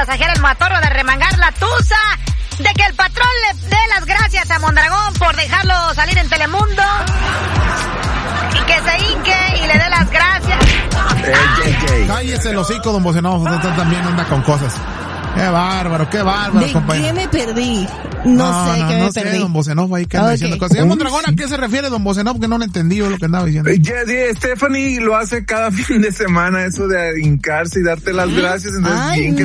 pasajera el motorro de remangar la tusa, de que el patrón le dé las gracias a Mondragón por dejarlo salir en Telemundo, y que se hinque y le dé las gracias. Cállese el hocico, don Bocenov, usted también anda con cosas. Qué bárbaro, compañero. ¿De qué me perdí? No sé qué me perdí. Don Bocenov ahí que anda diciendo cosas. Señor Mondragón, ¿a qué se refiere don Bocenov? Que no le entendí lo que andaba diciendo. Stephanie lo hace cada fin de semana, eso de hincarse y darte las gracias. Entonces,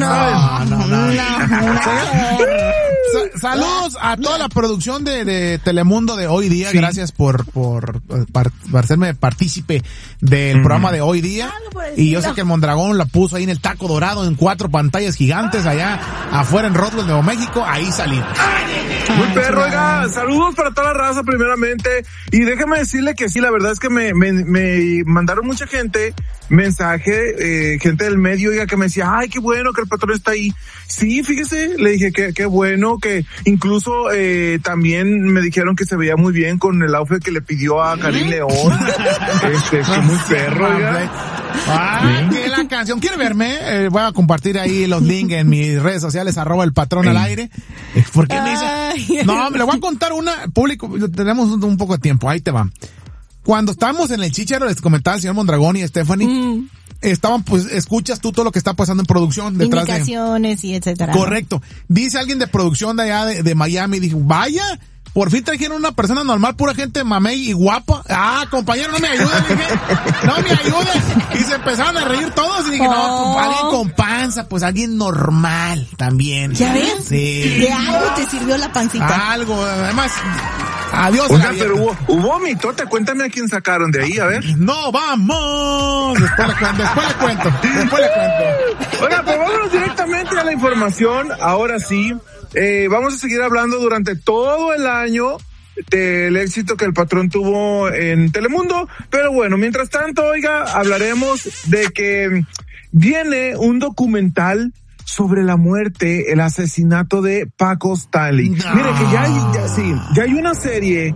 Saludos a toda la producción de Telemundo de Hoy Día. Sí. Gracias por hacerme partícipe del programa de Hoy Día. Y yo sé que el Mondragón la puso ahí en el Taco Dorado en 4 pantallas gigantes allá afuera en Roswell, Nuevo México. Ahí salimos. Muy perro, oiga, saludos para toda la raza primeramente, y déjeme decirle que sí, la verdad es que me mandaron mucha gente mensaje, gente del medio, oiga, que me decía, ay, qué bueno que el patrón está ahí. Sí, fíjese, le dije que qué bueno, que incluso también me dijeron que se veía muy bien con el outfit que le pidió a Karim León. Que muy perro, oiga. Que la canción, ¿quiere verme? Voy a compartir ahí los links en mis redes sociales, @el_patrón al aire. ¿Por qué me dice? No, le voy a contar una, público, tenemos un poco de tiempo, ahí te va. Cuando estábamos en el Chícharo, les comentaba el señor Mondragón y Stephanie, estaban, pues, escuchas tú todo lo que está pasando en producción detrás indicaciones y etcétera. Correcto. Dice alguien de producción de allá de Miami, dijo, vaya, por fin trajeron una persona normal, pura gente mamey y guapa. Compañero, no me ayudes, dije. No me ayudes. Y se empezaron a reír todos y dije, no, alguien con panza, pues alguien normal también. ¿Ya ves? Sí. De algo te sirvió la pancita. Algo, además, adiós. Oiga, pero hubo mitote, cuéntame a quién sacaron de ahí, a ver. No, vamos. Después le cuento. Oiga, pero vámonos directamente a la información, ahora sí. Vamos a seguir hablando durante todo el año del éxito que el patrón tuvo en Telemundo, pero bueno, mientras tanto, oiga, hablaremos de que viene un documental sobre la muerte, el asesinato de Paco Stanley. No. Mire que ya hay una serie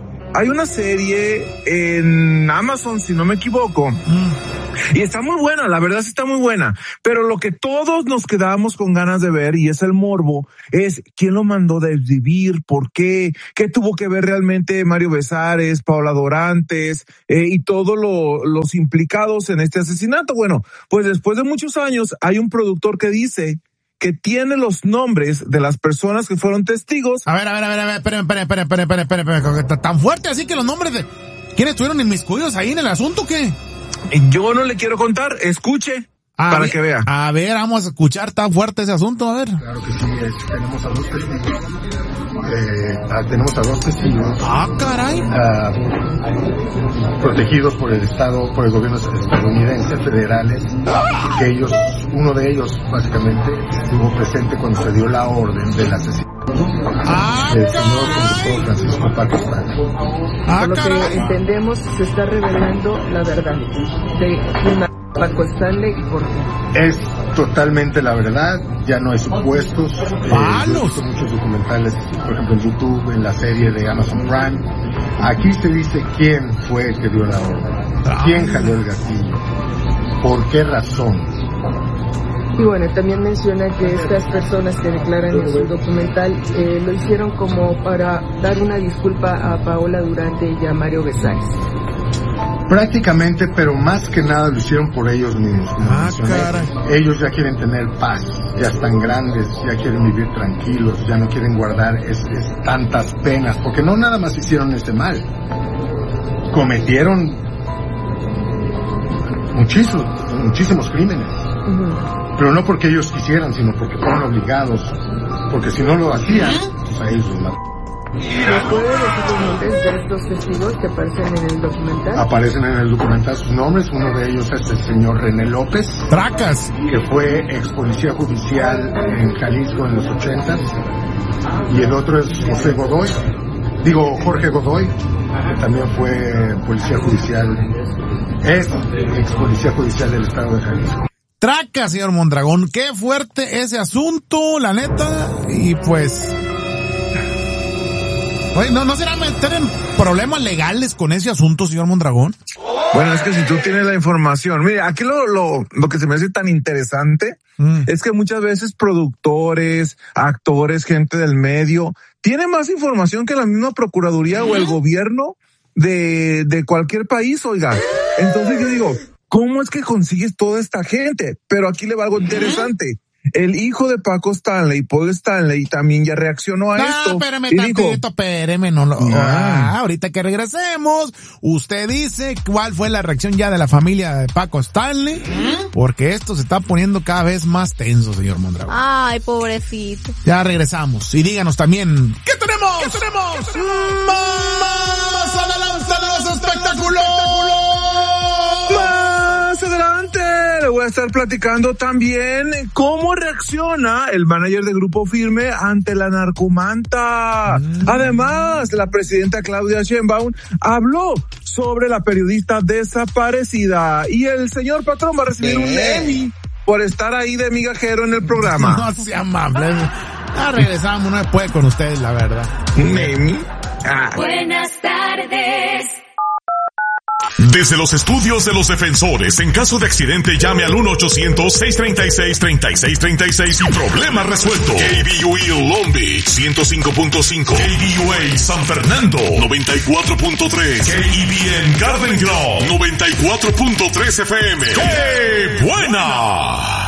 en Amazon, si no me equivoco. Y está muy buena, la verdad sí está muy buena. Pero lo que todos nos quedamos con ganas de ver, y es el morbo, es quién lo mandó desvivir, por qué tuvo que ver realmente Mario Besares, Paola Dorantes, y todos los implicados en este asesinato. Bueno, pues después de muchos años hay un productor que dice que tiene los nombres de las personas que fueron testigos. A ver, esperen. ¿Tan fuerte así que los nombres de quiénes estuvieron inmiscuidos ahí en el asunto o qué? Yo no le quiero contar, escuche para que vea. A ver, vamos a escuchar, tan fuerte ese asunto, a ver. Claro que sí, tenemos a dos testigos. Caray. Protegidos por el gobierno estadounidense, federales, que uno de ellos básicamente estuvo presente cuando se dio la orden del asesinato del señor conductor Francisco Paco Stanley. Por lo que entendemos, se está revelando la verdad de Paco Stanley y por qué. Es totalmente la verdad, ya no hay supuestos. Yo he visto muchos documentales, por ejemplo en YouTube, en la serie de Amazon Prime. Aquí se dice quién fue el que dio la orden, quién jaló el gatillo, por qué razón. Y bueno, también menciona que estas personas que declaran en su documental lo hicieron como para dar una disculpa a Paola Durante y a Mario Besares. Prácticamente, pero más que nada lo hicieron por ellos mismos. Ellos ya quieren tener paz, ya están grandes, ya quieren vivir tranquilos, ya no quieren guardar tantas penas, porque no nada más hicieron este mal, cometieron muchísimos crímenes. Pero no porque ellos quisieran, sino porque fueron obligados, porque si no lo hacían, pues a ellos los mataron. ¿Les puede decir los nombres de estos testigos que aparecen en el documental? Aparecen en el documental sus nombres. Uno de ellos es el señor René López, ¡Tracas!, que fue ex policía judicial en Jalisco en los 80s. Y el otro es Jorge Godoy, que también fue policía judicial, es ex policía judicial del estado de Jalisco. Traca, señor Mondragón, qué fuerte ese asunto, la neta, y pues... Oye, ¿no será meter en problemas legales con ese asunto, señor Mondragón? Bueno, es que si tú tienes la información, mira, aquí lo que se me hace tan interesante es que muchas veces productores, actores, gente del medio, tienen más información que la misma procuraduría o el gobierno de cualquier país, oiga. Entonces yo digo, ¿cómo es que consigues toda esta gente? Pero aquí le va algo interesante. El hijo de Paco Stanley, Paul Stanley, también ya reaccionó a esto. Espéreme tantito, espéreme, ahorita que regresemos, usted dice cuál fue la reacción ya de la familia de Paco Stanley, porque esto se está poniendo cada vez más tenso, señor Mondragón. Ay, pobrecito. Ya regresamos, y díganos también, ¿qué tenemos? Más adelante los espectáculos. Más adelante le voy a estar platicando también cómo reacciona el manager de Grupo Firme ante la narcomanta. Además, la presidenta Claudia Sheinbaum habló sobre la periodista desaparecida y el señor patrón va a recibir un Emmy por estar ahí de migajero en el programa. No sea amable. Ya regresamos, no puede con ustedes, la verdad. ¿Un Emmy? Buenas tardes. Desde los estudios de los defensores, en caso de accidente llame al 1-800-636-3636 y problema resuelto. KBUE Long Beach 105.5, KBUA San Fernando 94.3, KEBN Garden Grove 94.3 FM. ¡Qué buena!